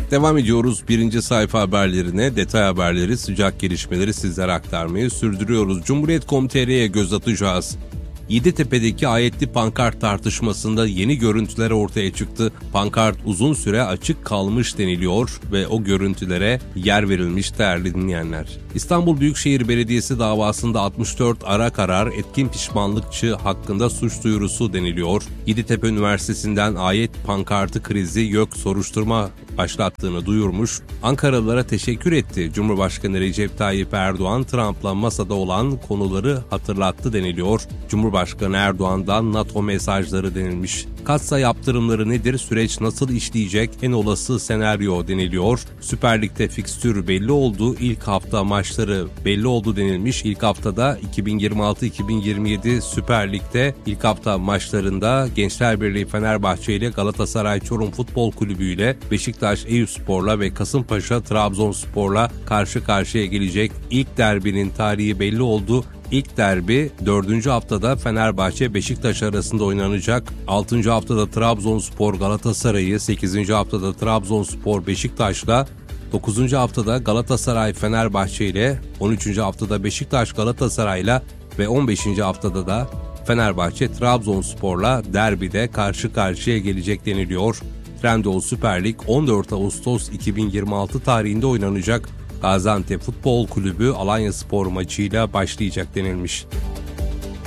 Devam ediyoruz birinci sayfa haberlerine, detay haberleri, sıcak gelişmeleri sizlere aktarmayı sürdürüyoruz. Cumhuriyet.com.tr'ye göz atacağız. Yeditepe'deki ayetli pankart tartışmasında yeni görüntüler ortaya çıktı. Pankart uzun süre açık kalmış deniliyor ve o görüntülere yer verilmiş değerli dinleyenler. İstanbul Büyükşehir Belediyesi davasında 64 ara karar etkin pişmanlıkçı hakkında suç duyurusu deniliyor. Yeditepe Üniversitesi'nden ayet pankartı krizi YÖK soruşturma başlattığını duyurmuş. Ankaralılara teşekkür etti. Cumhurbaşkanı Recep Tayyip Erdoğan Trump'la masada olan konuları hatırlattı deniliyor. Cumhurbaşkanı Erdoğan'dan NATO mesajları denilmiş. Katsa yaptırımları nedir? Süreç nasıl işleyecek? En olası senaryo deniliyor. Süper Lig'de fikstür belli oldu. İlk hafta maçları belli oldu denilmiş. İlk haftada 2026-2027 Süper Lig'de ilk hafta maçlarında Gençlerbirliği Fenerbahçe ile Galatasaray Çorum Futbol Kulübü ile Beşiktaş Eyüpspor'la ve Kasımpaşa Trabzonspor'la karşı karşıya gelecek. İlk derbinin tarihi belli oldu. İlk derbi 4. haftada Fenerbahçe-Beşiktaş arasında oynanacak. 6. haftada Trabzonspor Galatasaray'ı, 8. haftada Trabzonspor Beşiktaş'la, 9. haftada Galatasaray Fenerbahçe ile, 13. haftada Beşiktaş Galatasaray'la ve 15. haftada da Fenerbahçe Trabzonspor'la derbide karşı karşıya gelecek deniliyor. Trendyol Süper Lig 14 Ağustos 2026 tarihinde oynanacak. Gaziantep Futbol Kulübü Alanyaspor maçıyla başlayacak denilmiş.